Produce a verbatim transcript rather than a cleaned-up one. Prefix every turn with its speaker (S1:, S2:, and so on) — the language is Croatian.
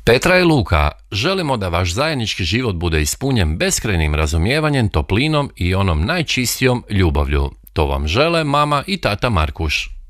S1: Petra i Luka, želimo da vaš zajednički život bude ispunjen beskrajnim razumijevanjem, toplinom i onom najčistijom ljubavlju. To vam žele mama i tata Markuš.